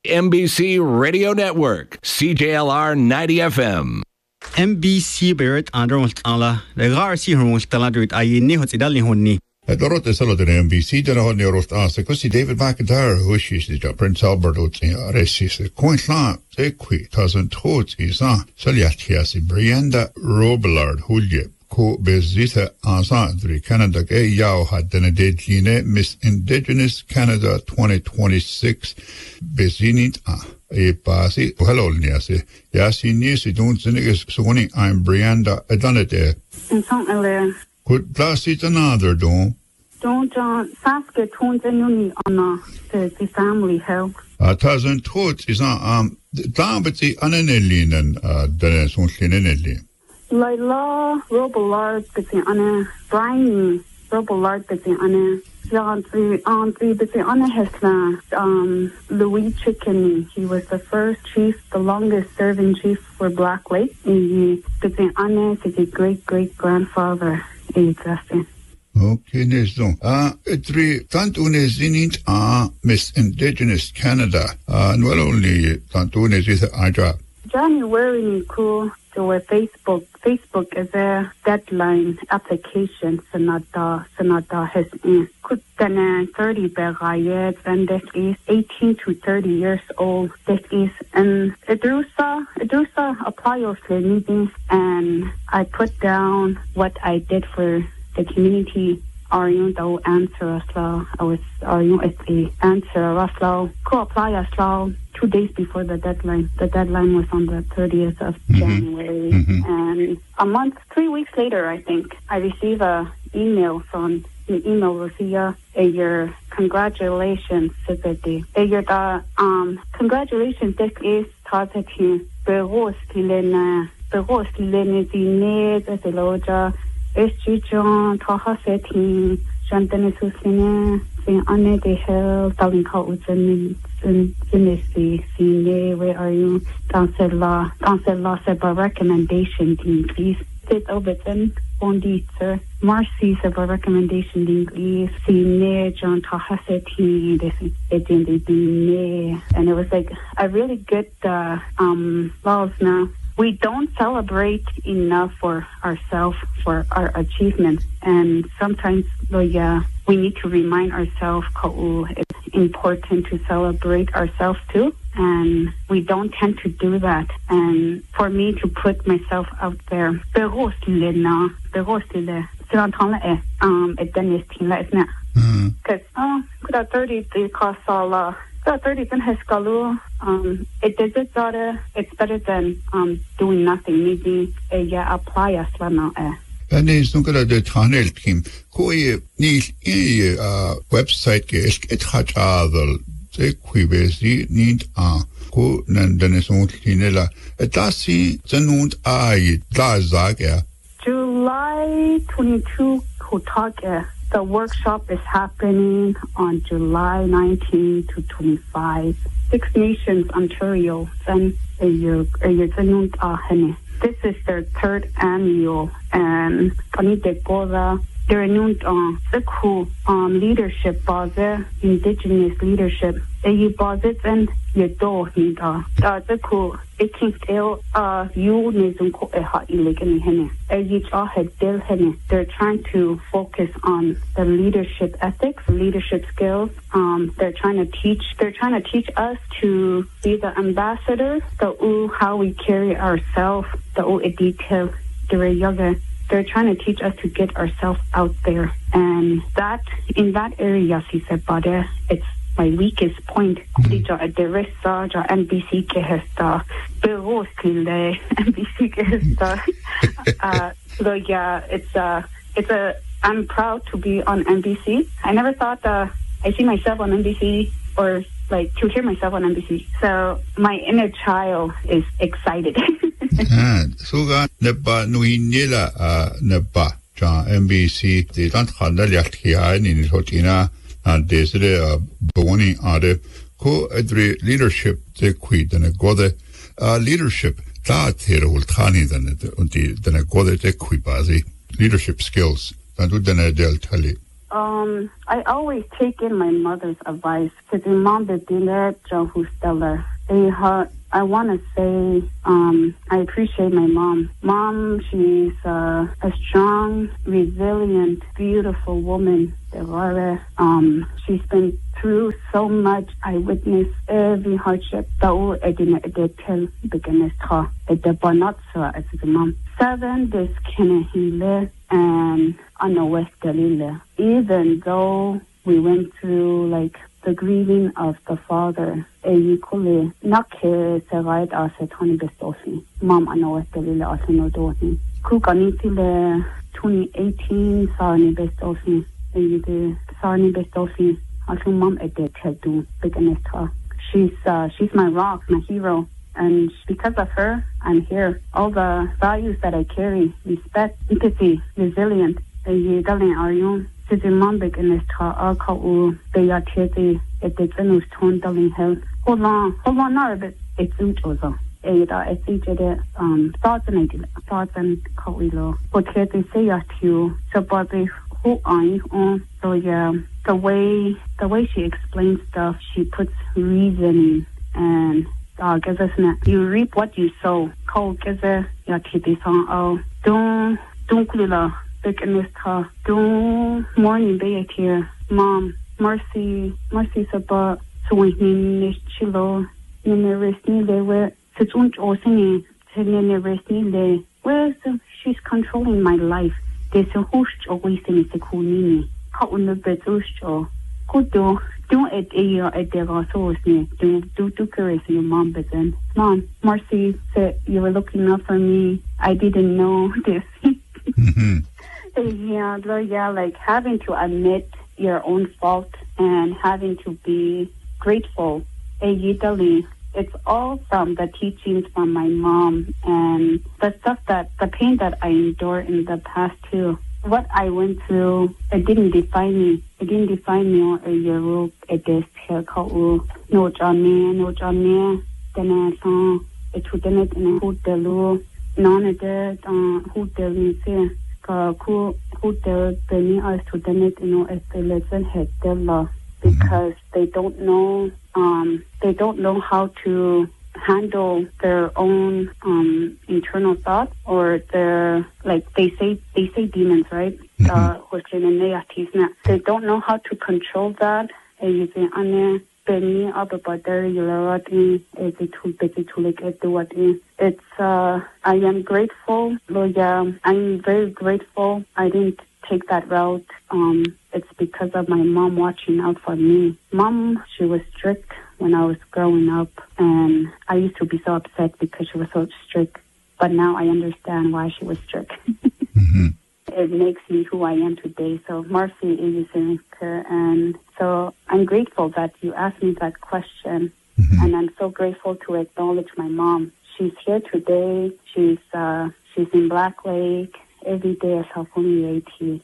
NBC Radio Network, CJLR 90 FM. NBC Barrett Underwood Allah, the Garci Hormuz Taladrit Ayini Hotidali Honi. Dorot is solo the NBC, then on your roast answer, because David McIntyre, who is the Prince Albert, Ressis, the Cointla, Equi, Cousin Toads, is on, Soliatias, Brianda Robillard, Hulje. Ko bezita ansandri Canada gay yao had den dejine Miss Indigenous Canada 2026 bezinit e basi hello niasi yasi nisi don't zinigas soni I'm Brianda Adonade in something could blast it another don't Saska tones and uni on the family help Tazan Tots is on Dambati Ananelin and Dennis Unlinelli Laila Robillard between Anna Brian Robillard between Anna Andre between Anna Hesla Louis Chicken. He was the first chief, the longest serving chief for Black Lake. And between Anna is great grandfather. Exactly. Okay, Nesdon. Tantunes init Miss Indigenous Canada. And well only Tantunes is a January cool. So Facebook is a deadline application Senata has could then 30 begayet and that is 18 to 30 years old. That is and Edrusa apply of meetings and I put down what I did for the community. Are you the answer as well? I was are you as the answer as well? Could apply as well 2 days before the deadline. The deadline was on the 30th of January. And a month, 3 weeks later, I think, I received an email from the email was your congratulations, Sibidi. Your congratulations, this is Tazaki. Beros Kilena Zine, the Loja. John Tahaseti, Shantan Susine, Saint Anne de Hell, Talin Kautzen, Sinisi, Sine, where are you? Councillor said by recommendation, please. Sit over then, Bondi, sir. Marcy said by recommendation, please. Sine, John Tahaseti, and it was like a really good laws now. We don't celebrate enough for ourselves, for our achievements. And sometimes we need to remind ourselves it's important to celebrate ourselves too. And we don't tend to do that. And for me to put myself out there, because could have 30 the cost all 30 has it's better than doing nothing. Maybe apply as well now. And is no good at the tunnel team. Koi need website get hachadal. They quibesi need ko nandanes ontinella. Dasi zanund I dazag. July 22 Kotake. The workshop is happening on July 19 to 25. Six Nations, Ontario. This is their third annual, and they're known leadership, Indigenous leadership. You bazit and you do need the cool. It can't tell you need to go they're trying to focus on the leadership ethics, leadership skills. They're trying to teach us to be the ambassador, how we carry ourselves, the detail, they're trying to teach us to get ourselves out there. And that, in that area, she said, but it's my weakest point. NBC so yeah, it's a I'm proud to be on NBC. I never thought I see myself on NBC or like to hear myself on NBC. So my inner child is excited. So neba nuinela neba ja NBC de tant handel yaktia in hotina and desire boni are ko edri leadership de quid and gode leadership that here ultani than the gode de quibazi leadership skills and do den del tali I always take in my mother's advice because my mom did that job who's stellar. I want to say I appreciate my mom. Mom, she's a strong, resilient, beautiful woman. She's been through so much. I witnessed every hardship. Mom. 7 this Kenahile and on the West Galila. Even though we went through like the grieving of the father, Mom on the West Galila also no doing. Kukanitile 2018 Sarni best of me. Sarni best of me. Also mom at the do beginning her. She's my rock, my hero. And because of her, I'm here. All the values that I carry, respect, empathy, resilience, mom beginning her, they are teary, it's a stone darling health. Hold on, now, but it's also. It's each thoughts and Kawilo. What can they say at you? So, but who are you on? So, yeah, the way she explains stuff, she puts reasoning and you reap what you sow. Don't morning be it here. Mom, mercy about swinging chilo. She's controlling my life. There's a host always in the cool. How on the bed could do it at the resource. Do carry your mom, but then Mom, Marcy said you were looking up for me. I didn't know this. Yeah, like having to admit your own fault and having to be grateful. It's all from the teachings from my mom and the pain that I endured in the past too. What I went through, it didn't define me. It didn't define me or your role at this here called no John, then I saw it to the net and who the law, none of that, who the me who the penny as to the net, as the lesson had the law because they don't know how to handle their own internal thoughts or their they say demons, right? They don't know how to control that. It's I am grateful. I'm very grateful. I didn't take that route. It's because of my mom watching out for me. Mom, she was strict when I was growing up, and I used to be so upset because she was so strict. But now I understand why she was strict. It makes me who I am today. So Marcy is and so I'm grateful that you asked me that question, and I'm so grateful to acknowledge my mom. She's here today. She's in Black Lake. Every day is helping me.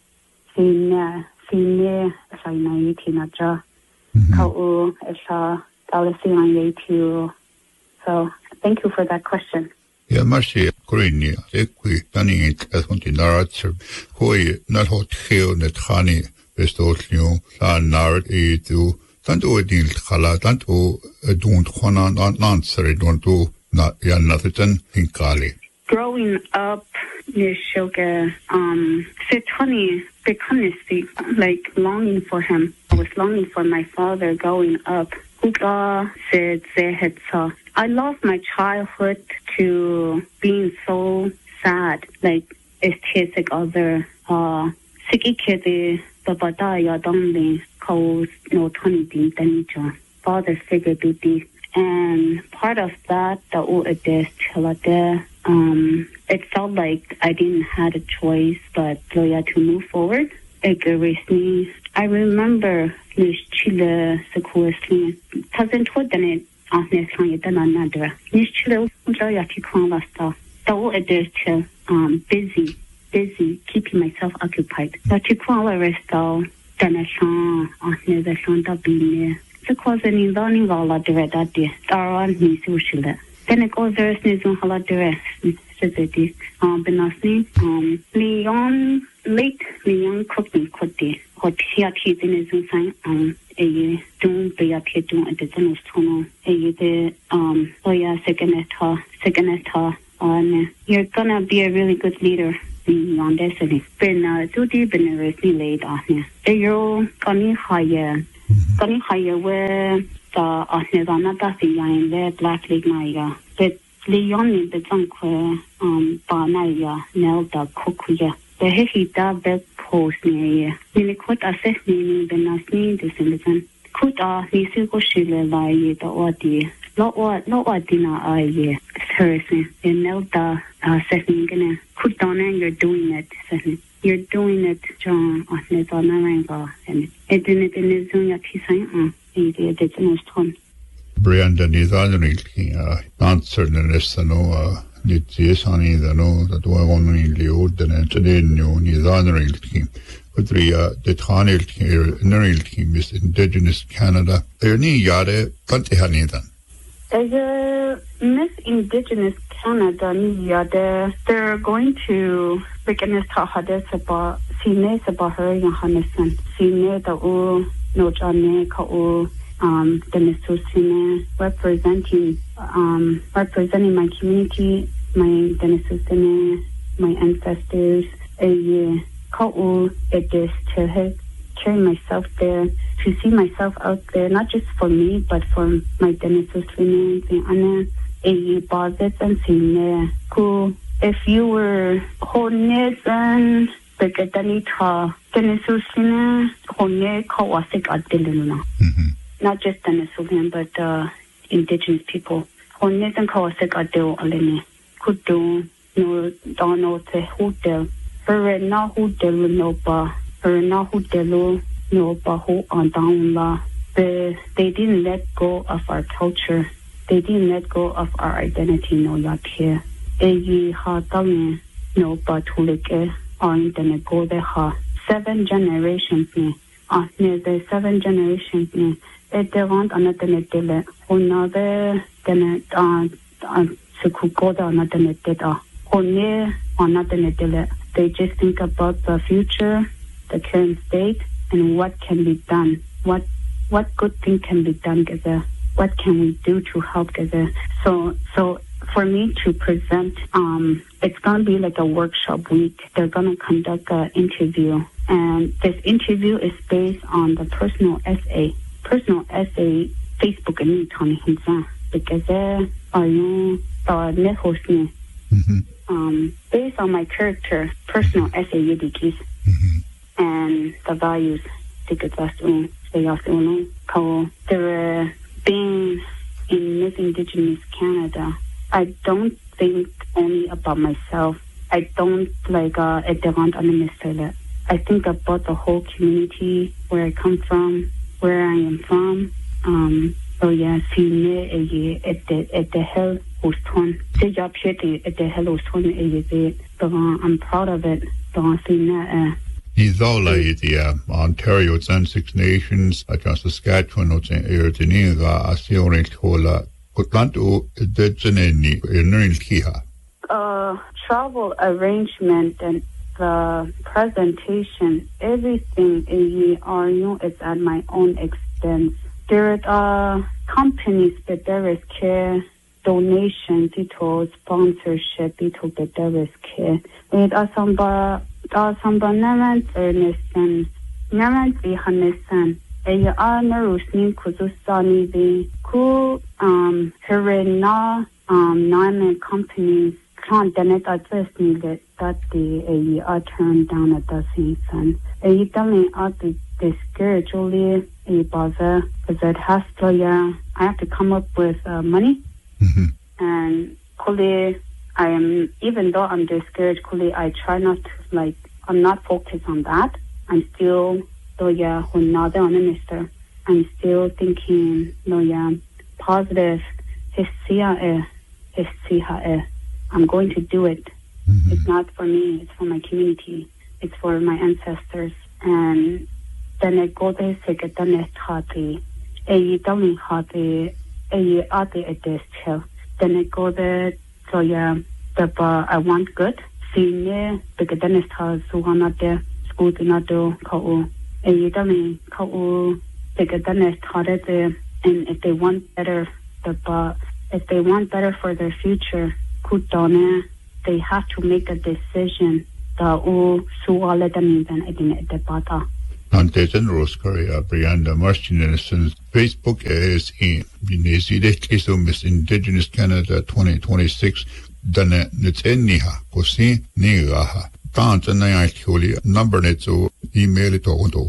So thank you for that question. Yeah, Marcy, Korean, Equi, Dunning, as one in Naratser, Hoi, not hot hill, net honey, best old new, San Nard, to Tanto Edil Hala, Tanto don't Honan, answer, don't do not Yan Nathan in Kali. Growing up, Nishoga, said honey, like longing for him. I was longing for my father growing up. Said I lost my childhood to being so sad, like it's other Siki Kid the Badaya Dongling calls no 20 Danicha. Father figure duty. And part of that it felt like I didn't have a choice but to move forward. I remember Chile sequously doesn't hold it on this long than another. Chile busy keeping myself occupied. But you call a resto than a song on the Santa Bine. The cause any learning all of the red idea. There are me social. Then it goes there is no holiday rest. City, Benasni, late Leon cooking Cotti, what Piati in his sign, a doom Piati at the Tennis Tono, second at you're gonna be a really good leader on destiny. Ben, too deep in the late on here. You're gonna hire where the Ahnevana Daffy and Black League Maya. But Leon the Junque, Banaya, Nelda, Cokuya. The Hehita bed post near Milikot assessing the Nasni descendant. Could Nisigo Shile lie the Odi. No ordina I seriously. And Nelda setting could down and you're doing it. You're doing it, John, on his honor and it didn't in his own Yatisang. He did it in his tone. Brianda Nizanri, answer the Nestano, Nitius honey, the no, that were only Leod and today no Nizanri. But the Tanil here, Neril team is Indigenous Canada. They're near Yade, Plenty Honey then. As a Miss Indigenous Canada, they're going to begin to talk about Sine Sabahar Yohanneson, Sine the U, no Jane Kao, the Nesusine, representing my community, my Denesusine, my ancestors, a Kao, it is to carry myself there, to see myself out there, not just for me, but for my Denesus women, and a Bazet and Sine, who, if you were Hornet and Begadanita, Denesus women, Hornet, Kawasik Adiluna. Not just Denesulian, but indigenous people. Hornet and Kawasik Adil Alene, could do no Donald to Hotel, Verena Hotel Noba. No bahu on down they didn't let go of our culture. They didn't let go of our identity. No yake. Eyi ha dame no batulike on the go de ha 7 generations ne. Near the 7 generations ne. They want another netele. Another than sukukoda another neteta. One another netele. They just think about the future, the current state, and what can be done. What good thing can be done, Gaza? What can we do to help, Gaza? So for me to present, it's gonna be like a workshop week. They're gonna conduct an interview, and this interview is based on the personal essay. Facebook and Tony Hinsa because are you the host? Based on my character, personal essay yidikis, and the values being in Miss Indigenous Canada, I don't think only about myself. I don't like I think about the whole community, where I come from, where I am from. So yeah, see at the hell was torn. At the hell was torn. I'm proud of it. Nizola the Ontario and Six Nations, Saskatchewan, Ertiniga, Asione Tola, Kutlanto, Dejaneni, Neril Kiha. Travel arrangement and the presentation, everything is at my own expense. There are companies that there is care, donation, sponsorship, that there is care. It are some Namant Ernest Namant Vihanesan. Narusnin Kuzustani the Ku Herena Nine companies can't donate address needed that the turned down at the season. A telling out the spiritually a bother because it has to I have to come up with money and Kuli I am, even though I'm discouraged, Kuli I try not to I'm not focused on that. I'm still when now they're on the minister, I'm still thinking positive I'm going to do it. It's not for me, it's for my community, it's for my ancestors. And then I go there to get the next hati. Then I go there I want good. Sine begedenis ha suhanate scutinado kau. Yidami kau begedenis harete, and if they want better, if they want better for their future, kutone, they have to make a decision. Da u sualedani dan edine debata. Antezen Roskaria Brianda Martinellison's Facebook is in Binesi Miss Indigenous Canada 2026 Dana Niteniha Kosi Nigaha. Tantanayakuli number netso email it to.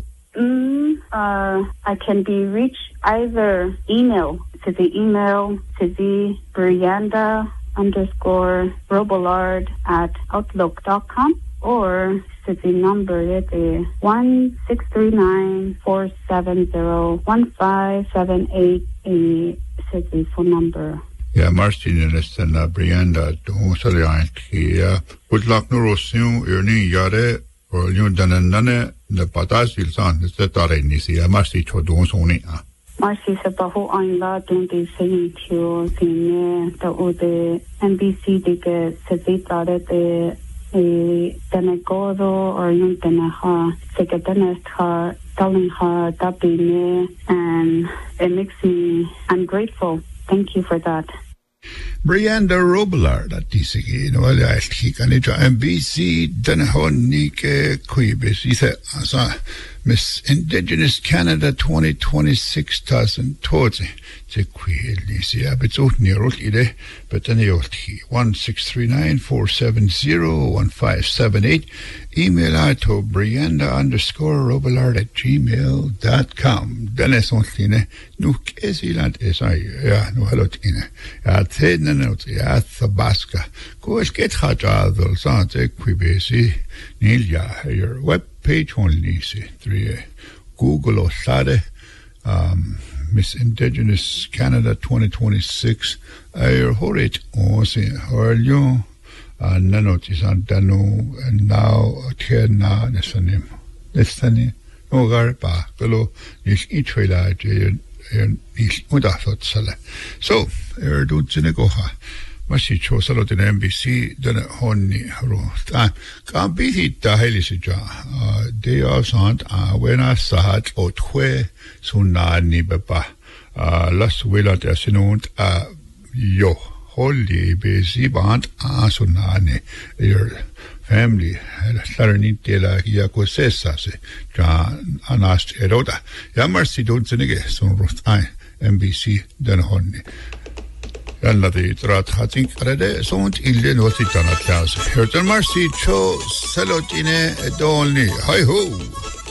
I can be reached either email to the Brianda _Robillard @outlook.com or to the number at 1-639-470-1578 is the phone number. Yeah, Martinez and Brianda don't say good luck no rosin earning yare or you done none the patas will sound is the Taranisi. I must each don't only. Marcy Sabaho on la don't be saying to the NBC de Sevita the Denegodo or yung Deneha, Segadenesta, telling her that be me, and it makes me, I'm grateful. Thank you for that. Brianda Robillard at TCG, no, I think I need to NBC, Denehonike Quibis. He said, Miss Indigenous Canada 2026 towards Quilisi, but out near Rotide, but then 1-639-470-1578. Email out to Brianda _Robillard@gmail.com. Dennis Ontine, Nuk Esiland is I, no halotine. At Hednanot, at Thabaska. Go get Hajadal, Sante Quibisi, Nilia, your web page only, see, 3 Google or Sade, Miss Indigenous Canada 2026, your Horit, or see, or you. Nanotis Antano and now Tierna Nesanim. Nestani, no garpa, Galo, is each way like Udafot. So, do Zinegoha. Masi Chosalo in NBC, then Honi Roth. Can't beat it, the Helisija. They are sant, when I sahat or twe, Sunani Baba. Last will at Asinont, yo. Holy busy band asunane your family learning tela yakosesa se John anast eroda yamarsi don't zenige son rotai NBC den honni yalla de trat hatin krede sont ille notitana klaus hörten marsi cho salotine dolni hi ho